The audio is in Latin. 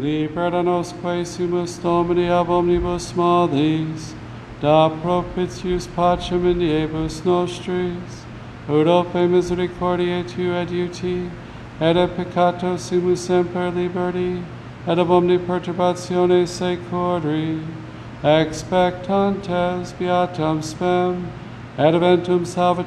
Libera nos sumus Domini ab omnibus malis, da propitius pacem in diebus nostris, ut ope misericordiae tu et uti, et a peccato sumus semper liberti, et ab omni perturbatione securi, expectantes beatam spem, et eventum salvationem